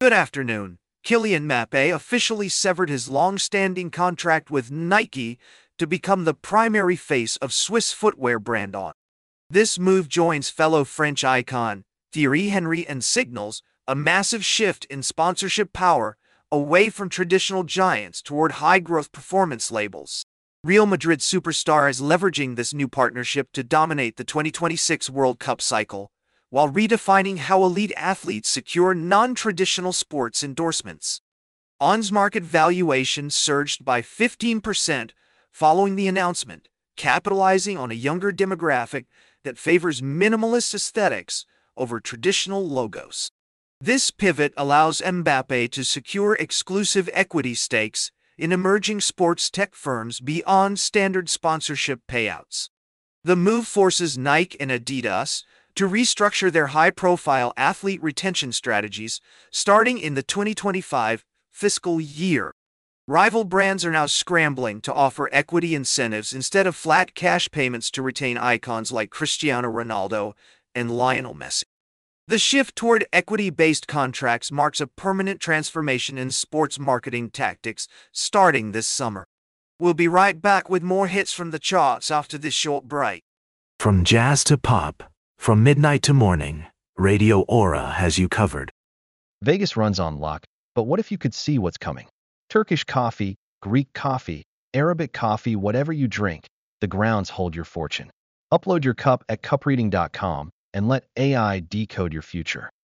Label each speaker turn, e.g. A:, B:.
A: Good afternoon. Kylian Mbappé officially severed his long-standing contract with Nike to become the primary face of Swiss footwear brand On. This move joins fellow French icon Thierry Henry and signals a massive shift in sponsorship power away from traditional giants toward high-growth performance labels. Real Madrid superstar is leveraging this new partnership to dominate the 2026 World Cup cycle, while redefining how elite athletes secure non-traditional sports endorsements. On's market valuation surged by 15% following the announcement, capitalizing on a younger demographic that favors minimalist aesthetics over traditional logos. This pivot allows Mbappé to secure exclusive equity stakes in emerging sports tech firms beyond standard sponsorship payouts. The move forces Nike and Adidas to restructure their high-profile athlete retention strategies starting in the 2025 fiscal year. Rival brands are now scrambling to offer equity incentives instead of flat cash payments to retain icons like Cristiano Ronaldo and Lionel Messi. The shift toward equity-based contracts marks a permanent transformation in sports marketing tactics starting this summer. We'll be right back with more hits from the charts after this short break.
B: From jazz to pop, from midnight to morning, Radio Aura has you covered.
C: Vegas runs on lock, but what if you could see what's coming? Turkish coffee, Greek coffee, Arabic coffee, whatever you drink, the grounds hold your fortune. Upload your cup at cupreading.com and let AI decode your future.